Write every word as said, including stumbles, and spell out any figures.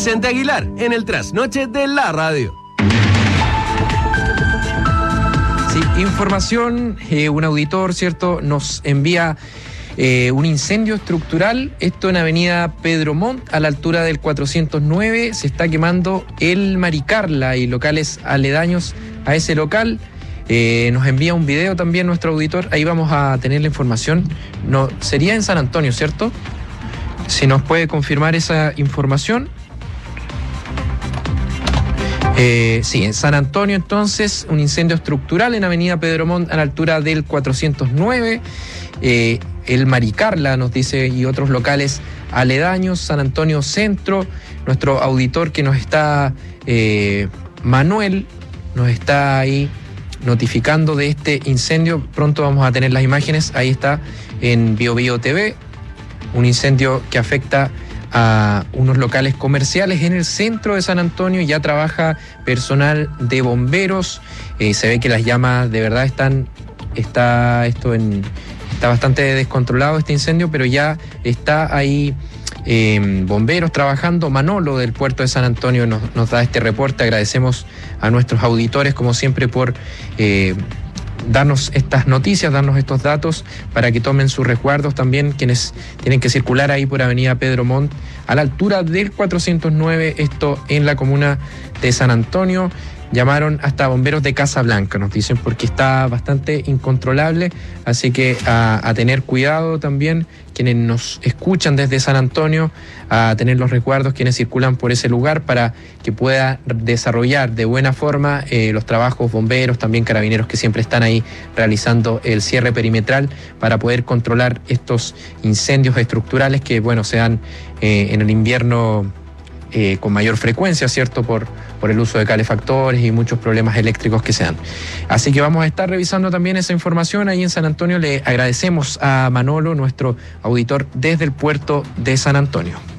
Vicente Aguilar en el Trasnoche de la Radio. Sí, información, eh, un auditor, ¿cierto?, nos envía eh, un incendio estructural, esto en avenida Pedro Montt, a la altura del cuatrocientos nueve, se está quemando el Maricarla y locales aledaños a ese local. Eh, nos envía un video también nuestro auditor, ahí vamos a tener la información. No, sería en San Antonio, ¿cierto? Si nos puede confirmar esa información. Eh, sí, en San Antonio entonces, un incendio estructural en avenida Pedro Montt a la altura del cuatrocientos nueve, eh, el Maricarla nos dice, y otros locales aledaños, San Antonio Centro. Nuestro auditor que nos está, eh, Manuel, nos está ahí notificando de este incendio. Pronto vamos a tener las imágenes, ahí está en Bio Bio T V, un incendio que afecta a unos locales comerciales en el centro de San Antonio. Ya trabaja personal de bomberos, eh, se ve que las llamas de verdad están, está esto en, está bastante descontrolado este incendio, pero ya está ahí eh, bomberos trabajando. Manolo del puerto de San Antonio nos, nos da este reporte. Agradecemos a nuestros auditores como siempre por eh, darnos estas noticias, darnos estos datos para que tomen sus resguardos también quienes tienen que circular ahí por avenida Pedro Montt a la altura del cuatrocientos nueve, esto en la comuna de San Antonio. Llamaron hasta bomberos de Casablanca, nos dicen, porque está bastante incontrolable, así que a, a tener cuidado también quienes nos escuchan desde San Antonio, a tener los resguardos quienes circulan por ese lugar para que pueda desarrollar de buena forma eh, los trabajos bomberos, también carabineros que siempre están ahí realizando el cierre perimetral para poder controlar estos incendios estructurales que, bueno, se dan eh, en el invierno eh, con mayor frecuencia, ¿cierto?, por, por el uso de calefactores y muchos problemas eléctricos que se dan. Así que vamos a estar revisando también esa información ahí en San Antonio. Le agradecemos a Manolo, nuestro auditor desde el puerto de San Antonio.